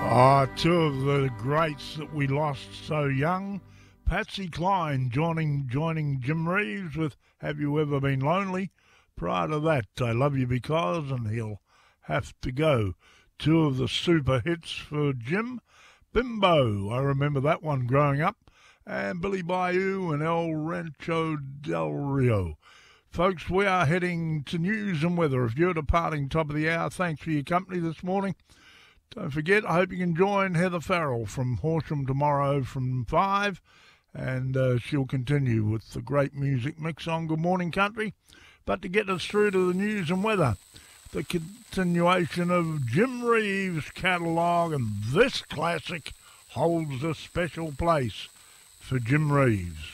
Two of the greats that we lost so young. Patsy Cline joining Jim Reeves with Have You Ever Been Lonely? Prior to that, I Love You Because and He'll Have to Go. Two of the super hits for Jim. Bimbo, I remember that one growing up. And Billy Bayou and El Rancho del Rio. Folks, we are heading to news and weather. If you're departing top of the hour, thanks for your company this morning. Don't forget, I hope you can join Heather Farrell from Horsham tomorrow from 5, and she'll continue with the great music mix on Good Morning Country. But to get us through to the news and weather, the continuation of Jim Reeves' catalogue, and this classic holds a special place for Jim Reeves.